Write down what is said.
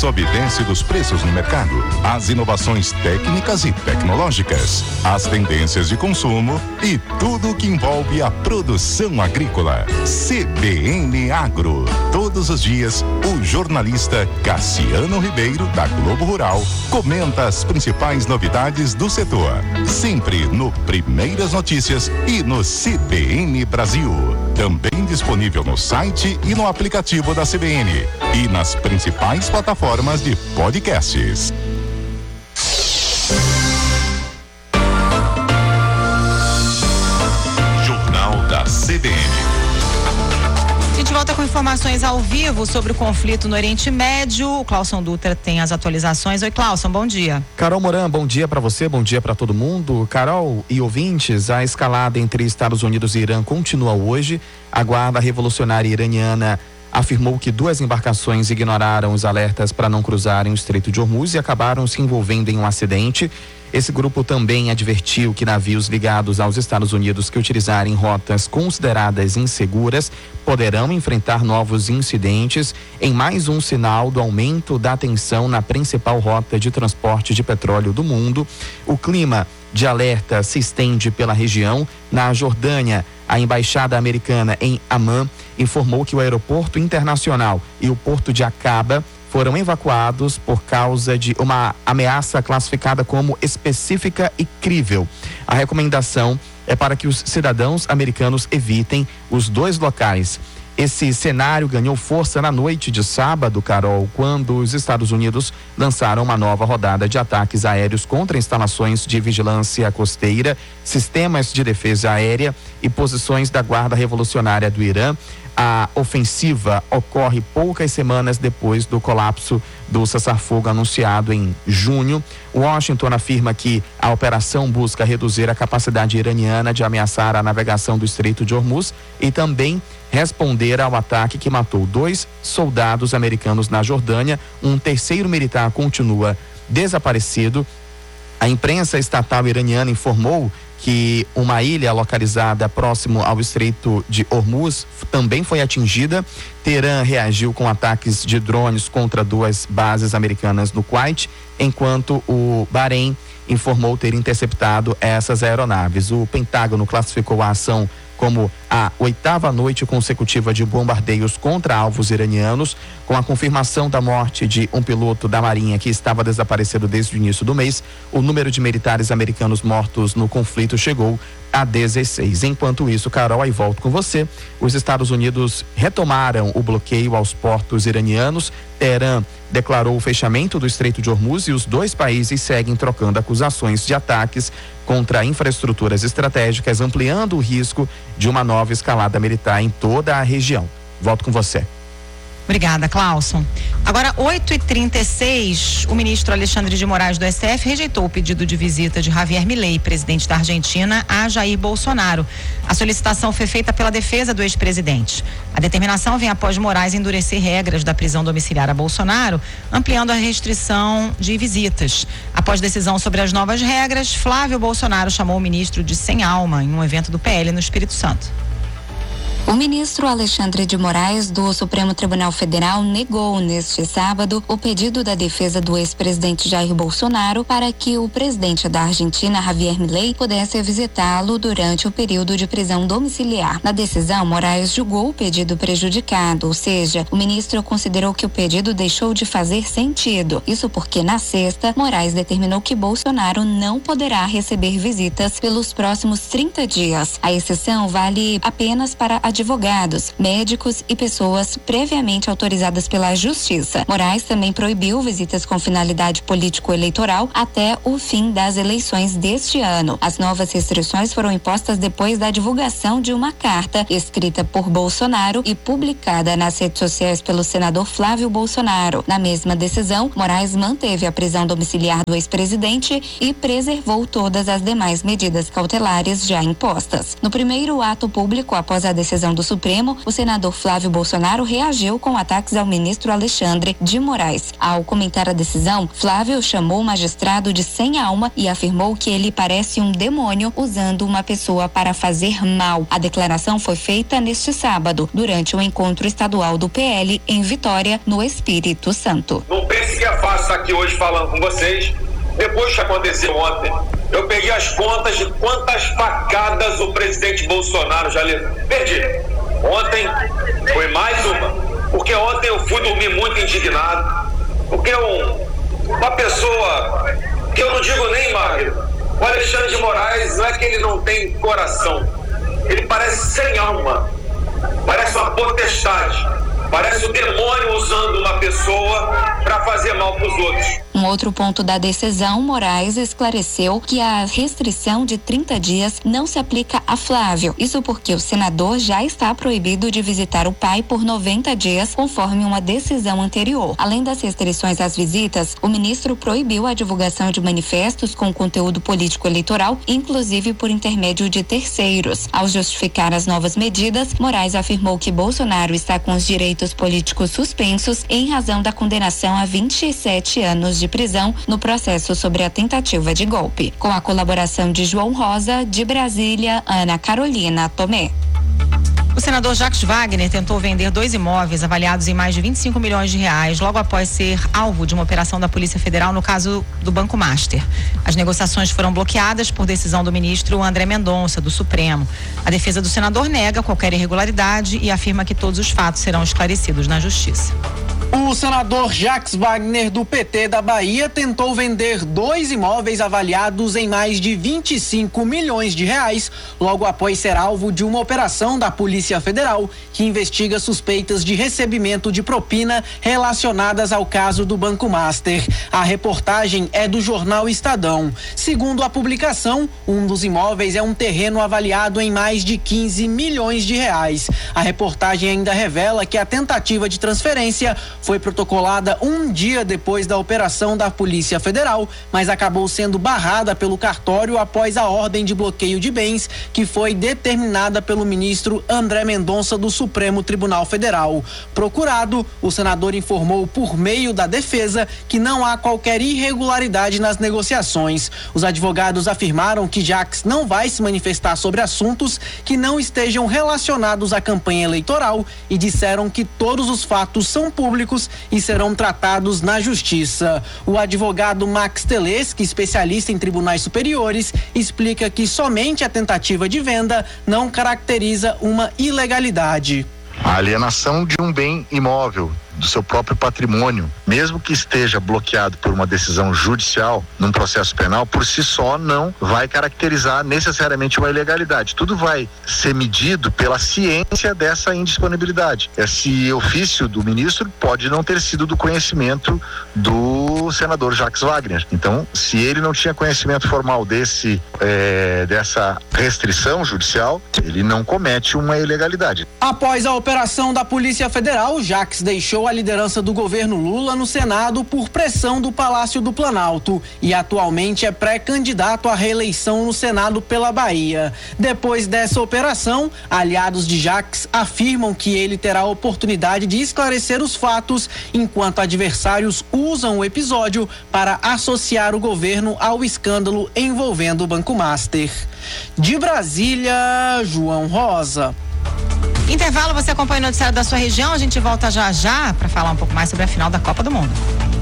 desobediência dos preços no mercado, as inovações técnicas e tecnológicas, as tendências de consumo e tudo o que envolve a produção agrícola. CBN Agro. Todos os dias, o jornalista Cassiano Ribeiro, da Globo Rural, comenta as principais novidades do setor. Sempre no Primeiras Notícias e no CBN Brasil. Também disponível no site e no aplicativo da CBN e nas principais plataformas de podcasts. Jornal da CBN. A gente volta com informações ao vivo sobre o conflito no Oriente Médio. O Clauson Dutra tem as atualizações. Oi, Clauson, bom dia. Carol Moran, bom dia para você, bom dia para todo mundo. Carol e ouvintes, a escalada entre Estados Unidos e Irã continua hoje. A Guarda Revolucionária Iraniana afirmou que 2 embarcações ignoraram os alertas para não cruzarem o Estreito de Hormuz e acabaram se envolvendo em um acidente. Esse grupo também advertiu que navios ligados aos Estados Unidos que utilizarem rotas consideradas inseguras poderão enfrentar novos incidentes, em mais um sinal do aumento da tensão na principal rota de transporte de petróleo do mundo. O clima de alerta se estende pela região. Na Jordânia, a embaixada americana em Amman informou que o aeroporto internacional e o porto de Aqaba foram evacuados por causa de uma ameaça classificada como específica e crível. A recomendação é para que os cidadãos americanos evitem os 2 locais. Esse cenário ganhou força na noite de sábado, Carol, quando os Estados Unidos lançaram uma nova rodada de ataques aéreos contra instalações de vigilância costeira, sistemas de defesa aérea e posições da Guarda Revolucionária do Irã. A ofensiva ocorre poucas semanas depois do colapso do cessar-fogo anunciado em junho. Washington afirma que a operação busca reduzir a capacidade iraniana de ameaçar a navegação do Estreito de Hormuz e também responder ao ataque que matou 2 soldados americanos na Jordânia. Um terceiro militar continua desaparecido. A imprensa estatal iraniana informou que uma ilha localizada próximo ao Estreito de Hormuz também foi atingida. Teherã reagiu com ataques de drones contra 2 bases americanas no Kuwait, enquanto o Bahrein informou ter interceptado essas aeronaves. O Pentágono classificou a ação como a 8ª noite consecutiva de bombardeios contra alvos iranianos, com a confirmação da morte de um piloto da Marinha que estava desaparecido desde o início do mês. O número de militares americanos mortos no conflito chegou a 16. Enquanto isso, Carol, aí volto com você. Os Estados Unidos retomaram o bloqueio aos portos iranianos. Teherã declarou o fechamento do Estreito de Hormuz e os 2 países seguem trocando acusações de ataques contra infraestruturas estratégicas, ampliando o risco de uma nova escalada militar em toda a região. Volto com você. Obrigada, Clauson. Agora, 8h36, o ministro Alexandre de Moraes do STF rejeitou o pedido de visita de Javier Milei, presidente da Argentina, a Jair Bolsonaro. A solicitação foi feita pela defesa do ex-presidente. A determinação vem após Moraes endurecer regras da prisão domiciliar a Bolsonaro, ampliando a restrição de visitas. Após decisão sobre as novas regras, Flávio Bolsonaro chamou o ministro de sem alma em um evento do PL no Espírito Santo. O ministro Alexandre de Moraes, do Supremo Tribunal Federal, negou neste sábado o pedido da defesa do ex-presidente Jair Bolsonaro para que o presidente da Argentina, Javier Milei, pudesse visitá-lo durante o período de prisão domiciliar. Na decisão, Moraes julgou o pedido prejudicado, ou seja, o ministro considerou que o pedido deixou de fazer sentido. Isso porque, na sexta, Moraes determinou que Bolsonaro não poderá receber visitas pelos próximos 30 dias. A exceção vale apenas para advogados, médicos e pessoas previamente autorizadas pela Justiça. Moraes também proibiu visitas com finalidade político-eleitoral até o fim das eleições deste ano. As novas restrições foram impostas depois da divulgação de uma carta escrita por Bolsonaro e publicada nas redes sociais pelo senador Flávio Bolsonaro. Na mesma decisão, Moraes manteve a prisão domiciliar do ex-presidente e preservou todas as demais medidas cautelares já impostas. No primeiro ato público após a decisão do Supremo, o senador Flávio Bolsonaro reagiu com ataques ao ministro Alexandre de Moraes. Ao comentar a decisão, Flávio chamou o magistrado de sem alma e afirmou que ele parece um demônio usando uma pessoa para fazer mal. A declaração foi feita neste sábado, durante o encontro estadual do PL em Vitória, no Espírito Santo. Não pense que estar aqui hoje falando com vocês, depois que aconteceu ontem. Eu peguei as contas de quantas facadas o presidente Bolsonaro já levou. Perdi. Ontem foi mais uma. Porque ontem eu fui dormir muito indignado. Porque uma pessoa que eu não digo nem Magno, o Alexandre de Moraes, não é que ele não tem coração. Ele parece sem alma. Parece uma potestade. Parece o demônio usando uma pessoa para fazer mal para os outros. Um outro ponto da decisão, Moraes esclareceu que a restrição de 30 dias não se aplica a Flávio. Isso porque o senador já está proibido de visitar o pai por 90 dias, conforme uma decisão anterior. Além das restrições às visitas, o ministro proibiu a divulgação de manifestos com conteúdo político eleitoral, inclusive por intermédio de terceiros. Ao justificar as novas medidas, Moraes afirmou que Bolsonaro está com os direitos políticos suspensos em razão da condenação a 27 anos de prisão no processo sobre a tentativa de golpe. Com a colaboração de João Rosa, de Brasília, Ana Carolina Tomé. O senador Jacques Wagner tentou vender 2 imóveis avaliados em mais de 25 milhões de reais, logo após ser alvo de uma operação da Polícia Federal no caso do Banco Master. As negociações foram bloqueadas por decisão do ministro André Mendonça, do Supremo. A defesa do senador nega qualquer irregularidade e afirma que todos os fatos serão esclarecidos na Justiça. O senador Jacques Wagner, do PT da Bahia, tentou vender 2 imóveis avaliados em mais de 25 milhões de reais, logo após ser alvo de uma operação da Polícia Federal, que investiga suspeitas de recebimento de propina relacionadas ao caso do Banco Master. A reportagem é do jornal Estadão. Segundo a publicação, um dos imóveis é um terreno avaliado em mais de 15 milhões de reais. A reportagem ainda revela que a tentativa de transferência foi protocolada um dia depois da operação da Polícia Federal, mas acabou sendo barrada pelo cartório após a ordem de bloqueio de bens que foi determinada pelo ministro André Mendonça, do Supremo Tribunal Federal. Procurado, o senador informou por meio da defesa que não há qualquer irregularidade nas negociações. Os advogados afirmaram que Jacques não vai se manifestar sobre assuntos que não estejam relacionados à campanha eleitoral e disseram que todos os fatos são públicos e serão tratados na Justiça. O advogado Max Teleschi, especialista em tribunais superiores, explica que somente a tentativa de venda não caracteriza uma ilegalidade. A alienação de um bem imóvel, do seu próprio patrimônio, mesmo que esteja bloqueado por uma decisão judicial num processo penal, por si só não vai caracterizar necessariamente uma ilegalidade. Tudo vai ser medido pela ciência dessa indisponibilidade. Esse ofício do ministro pode não ter sido do conhecimento do senador Jacques Wagner. Então, se ele não tinha conhecimento formal dessa restrição judicial, ele não comete uma ilegalidade. Após a operação da Polícia Federal, Jacques deixou a liderança do governo Lula no Senado por pressão do Palácio do Planalto e atualmente é pré-candidato à reeleição no Senado pela Bahia. Depois dessa operação, aliados de Jacques afirmam que ele terá a oportunidade de esclarecer os fatos, enquanto adversários usam o episódio para associar o governo ao escândalo envolvendo o Banco Master. De Brasília, João Rosa. Intervalo, você acompanha o noticiário da sua região. A gente volta já já para falar um pouco mais sobre a final da Copa do Mundo.